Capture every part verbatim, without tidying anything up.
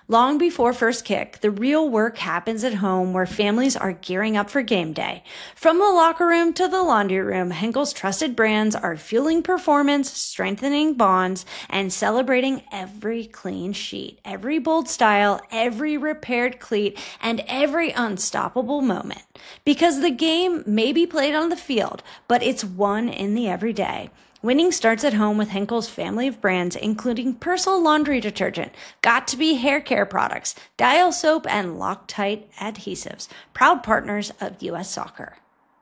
Long before first kick, the real work happens at home where families are gearing up for game day. From the locker room to the laundry room, Henkel's trusted brands are fueling performance, strengthening bonds, and celebrating every clean sheet, every bold style, every repaired cleat, and every unstoppable moment. Because the game may be played on the field, but it's won in the everyday. Winning starts at home with Henkel's family of brands, including Persil laundry detergent, Got2b hair care products, Dial soap, and Loctite adhesives, proud partners of U S Soccer.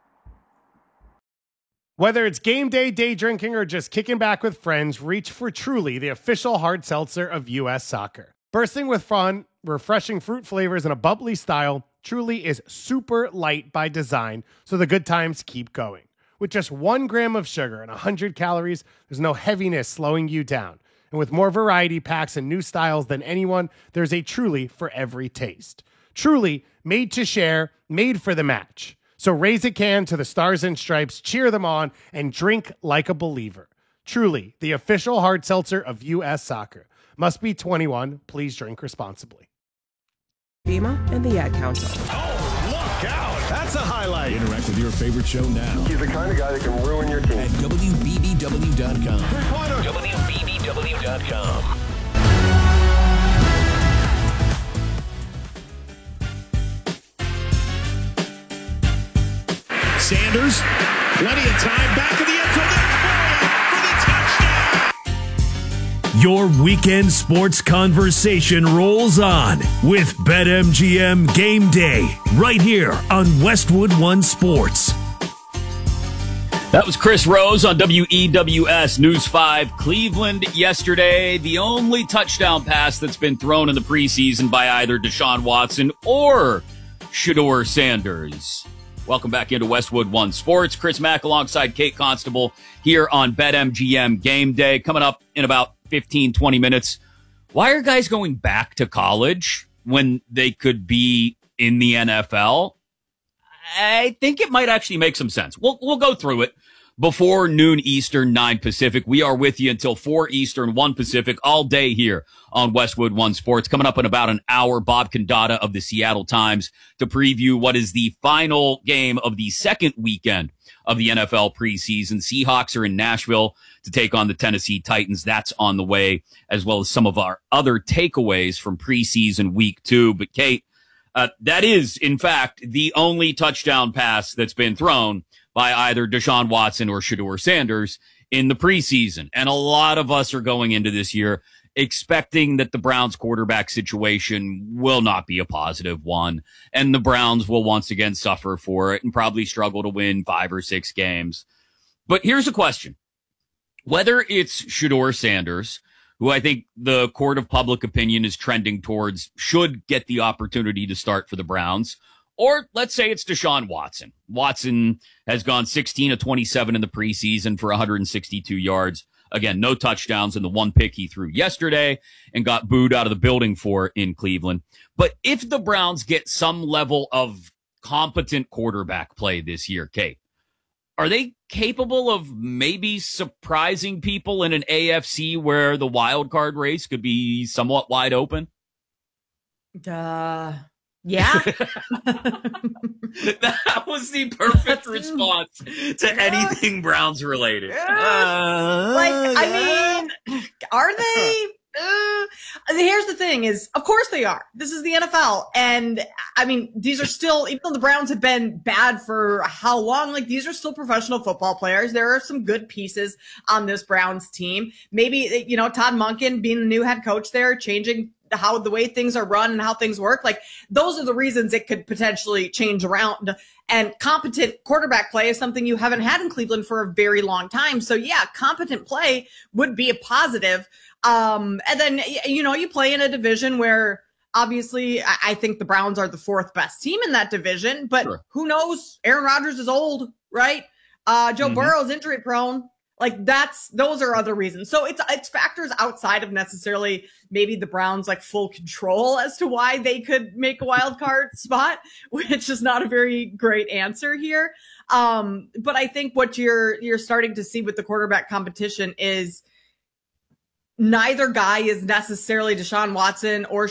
Whether it's game day, day drinking, or just kicking back with friends, reach for Truly, the official hard seltzer of U S Soccer. Bursting with fun, refreshing fruit flavors, and a bubbly style, Truly is super light by design, so the good times keep going. With just one gram of sugar and one hundred calories, there's no heaviness slowing you down. And with more variety packs and new styles than anyone, there's a Truly for every taste. Truly, made to share, made for the match. So raise a can to the Stars and Stripes, cheer them on, and drink like a believer. Truly, the official hard seltzer of U S Soccer. Must be twenty-one. Please drink responsibly. FEMA and the Ad Council. Oh, look out! That's a highlight. Interact with your favorite show now. He's the kind of guy that can ruin your team. At W B B W dot com. W B B W dot com. Sanders, plenty of time, back of the end zone for the touchdown. Your weekend sports conversation rolls on with BetMGM Game Day right here on Westwood One Sports. That was Chris Rose on W E W S News five Cleveland yesterday. The only touchdown pass that's been thrown in the preseason by either Deshaun Watson or Shedeur Sanders. Welcome back into Westwood One Sports. Chris Mack alongside Kate Constable here on BetMGM Game Day. Coming up in about fifteen, twenty minutes. Why are guys going back to college when they could be in the N F L? I think it might actually make some sense. We'll, we'll go through it. Before noon Eastern, nine Pacific. We are with you until four Eastern, one Pacific, all day here on Westwood One Sports. Coming up in about an hour, Bob Condata of the Seattle Times to preview what is the final game of the second weekend of the N F L preseason. Seahawks are in Nashville to take on the Tennessee Titans. That's on the way, as well as some of our other takeaways from preseason week two. But Kate, uh, that is, in fact, the only touchdown pass that's been thrown by either Deshaun Watson or Shedeur Sanders in the preseason. And a lot of us are going into this year expecting that the Browns quarterback situation will not be a positive one, and the Browns will once again suffer for it and probably struggle to win five or six games. But here's a question. Whether it's Shedeur Sanders, who I think the court of public opinion is trending towards should get the opportunity to start for the Browns, or let's say it's Deshaun Watson. Watson has gone sixteen of twenty-seven in the preseason for one hundred sixty-two yards. Again, no touchdowns in the one pick he threw yesterday and got booed out of the building for in Cleveland. But if the Browns get some level of competent quarterback play this year, Kate, are they capable of maybe surprising people in an A F C where the wild card race could be somewhat wide open? Duh. Yeah. That was the perfect response to anything Browns related. Uh, like, I mean, are they? Uh, here's the thing is, of course they are. This is the N F L. And I mean, these are still, even though the Browns have been bad for how long, like these are still professional football players. There are some good pieces on this Browns team. Maybe, you know, Todd Monken being the new head coach there, changing how the way things are run and how things work. Like those are the reasons it could potentially change around. And competent quarterback play is something you haven't had in Cleveland for a very long time. So yeah, competent play would be a positive. Um, and then, you know, you play in a division where obviously I think the Browns are the fourth best team in that division, but sure. Who knows? Aaron Rodgers is old, right? Uh, Joe mm-hmm. Burrow's injury prone. Like that's, those are other reasons. So it's, it's factors outside of necessarily maybe the Browns like full control as to why they could make a wild card spot, which is not a very great answer here. Um, but I think what you're, you're starting to see with the quarterback competition is neither guy is necessarily Deshaun Watson or